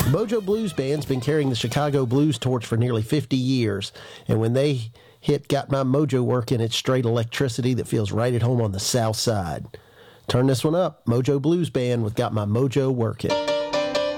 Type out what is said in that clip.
Mojo Blues Band's been carrying the Chicago blues torch for nearly 50 years, and when they hit Got My Mojo Working, it's straight electricity that feels right at home on the South Side. Turn this one up, Mojo Blues Band with Got My Mojo Working.